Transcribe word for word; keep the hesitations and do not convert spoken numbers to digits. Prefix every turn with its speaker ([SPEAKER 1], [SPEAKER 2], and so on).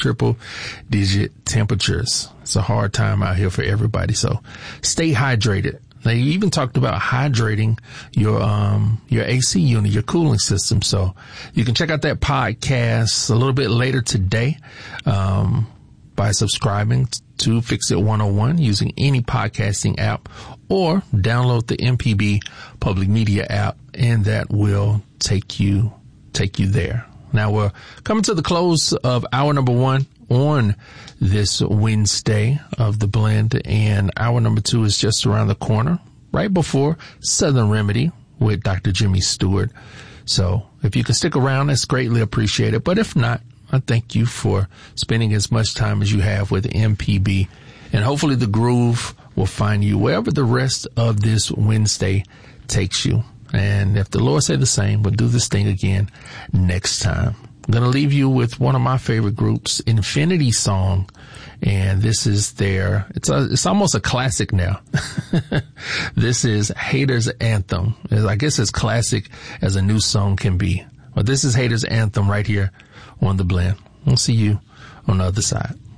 [SPEAKER 1] triple digit temperatures. It's a hard time out here for everybody. So stay hydrated. They even talked about hydrating your, um, your A C unit, your cooling system. So you can check out that podcast a little bit later today, um, by subscribing to Fix It one oh one using any podcasting app, or download the M P B Public Media app, and that will take you, take you there. Now we're coming to the close of hour number one on this Wednesday of the blend, and hour number two is just around the corner, right before Southern Remedy with Doctor Jimmy Stewart. So if you can stick around, that's greatly appreciated. But if not, I thank you for spending as much time as you have with M P B, and hopefully the groove will find you wherever the rest of this Wednesday takes you. And if the Lord say the same, we'll do this thing again next time. I'm going to leave you with one of my favorite groups, Infinity Song. And this is their, it's a, it's almost a classic now. This is Haters Anthem. I guess as classic as a new song can be. But this is Haters Anthem right here on The Blend. We'll see you on the other side.